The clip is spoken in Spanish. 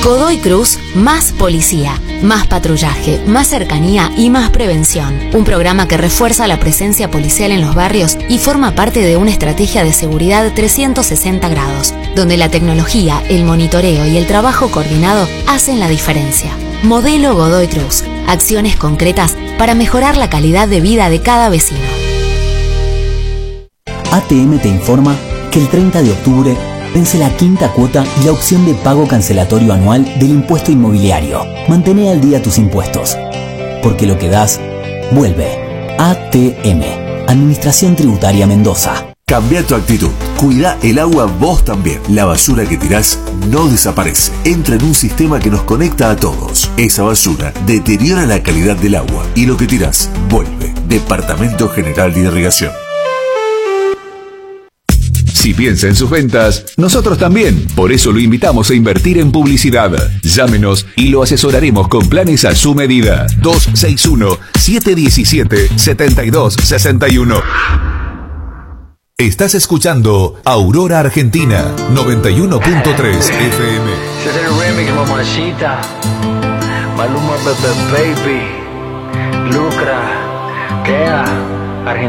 Godoy Cruz, más policía, más patrullaje, más cercanía y más prevención. Un programa que refuerza la presencia policial en los barrios y forma parte de una estrategia de seguridad 360 grados, donde la tecnología, el monitoreo y el trabajo coordinado hacen la diferencia. Modelo Godoy Cruz. Acciones concretas para mejorar la calidad de vida de cada vecino. ATM te informa que el 30 de octubre vence la quinta cuota y la opción de pago cancelatorio anual del impuesto inmobiliario. Mantén al día tus impuestos, porque lo que das, vuelve. ATM, Administración Tributaria Mendoza. Cambia tu actitud. Cuida el agua vos también. La basura que tirás no desaparece. Entra en un sistema que nos conecta a todos. Esa basura deteriora la calidad del agua y lo que tirás vuelve. Departamento General de Irrigación. Si piensa en sus ventas, nosotros también. Por eso lo invitamos a invertir en publicidad. Llámenos y lo asesoraremos con planes a su medida. 261-717-7261. Estás escuchando Aurora Argentina 91.3 FM. Ese es el remix, mamacita. Maluma, Baby, Lucra, Kea, Argentina.